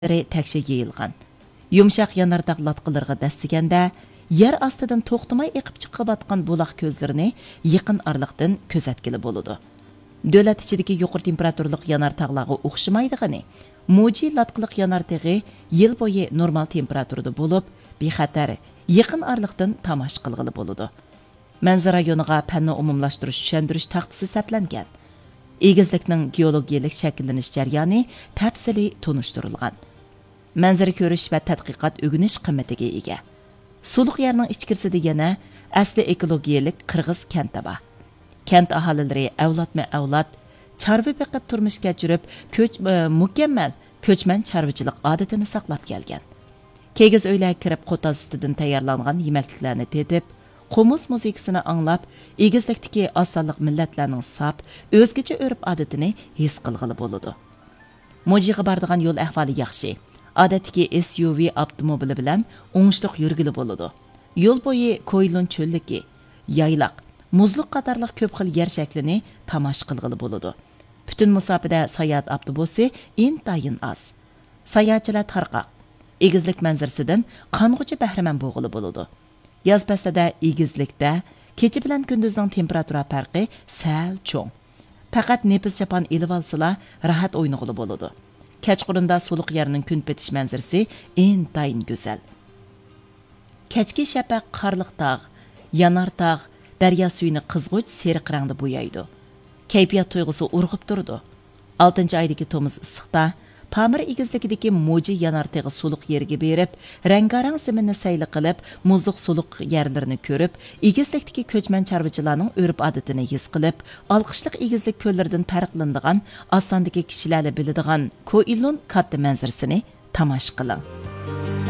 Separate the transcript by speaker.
Speaker 1: тәкші yeyilgan. Yumshaq yanardaq latqılarga dəstigəndə, yer astıdan toxtumay eqib chiqib bulaq közlərini yaqin arlıqdan közətkili boludu. Dövlət içidəki yuqur temperaturluq yanardaqlarga oxşamaydıqını, Moji latqılıq yanardağı yıl boyu normal temperaturda bolub, bexatar, yaqin arlıqdan tamaş qılğılı boludu. Mənzara rayoniga fənni umumlaşdırış düşəndiriş taxtisi səpləngan. Egizlikning geologiyalik shakllanish jarayoni təfsili tunuşturulgan. Manzara ko'rish va tadqiqot o'g'inish qimmatiga ega. Suluq yerning ichkirisida yana asli ekologiyalik qirg'iz kenti bor. Kent aholilari avlodma-avlod chorva beqib turmush kechirib, mukammal ko'chman chorvachilik odatini saqlab kelgan. Kegiz uylarga kirib qo'ta sutidan tayyorlangan yemakliklarni tetib, qo'muz muzikasini anglab, egizlikdagi osonliq millatlarning sap, o'zgacha o'rib odatini his qilg'ili bo'ladi. Mojiga boradigan yo'l ahvoli yaxshi. Odatdagi SUV avtomobili bilan o'ngishliq yurgili bo'ladi. Yo'l bo'yi ko'ylon cho'lligi, yaylaq, muzliq qatorliq ko'p xil yer shaklini tamash qilg'ili bo'ladi. Butun musofada sayohat avtobusi intayin oz. Sayohatchilar tarqaq. Egizlik manzarasidan qong'uchi bahramand bo'g'ili bo'ladi. Yoz faslida egizlikda kecha bilan kunduzning temperatura farqi sal cho'ng. Faqat nefis chapan elib olsalar rahat o'ynag'ili bo'ladi. Kechqurunda suluq yerning kun petish manzarasi intayin go'zal. Kechki shafaq qarliq tog', yanar tog', daryo suyini qizg'uch seriq rangda bo'yaydi. Kayfiyat tuyg'usi urg'ib turdi. 6-oydagi to'miz issiqda Pamir egizligidagi Moji yanartag'i suluq yerga berib, rangarang zaminni sayli qilib, muzliq suluq yerlarini ko'rib, egizlikdagi ko'chman chorvachilarning o'rib odatini his qilib, olqishliq egizlik ko'llaridan farqlanadigan, osondagi kishilarni biladigan Ko'ilon katta manzarasini tomosha qiling.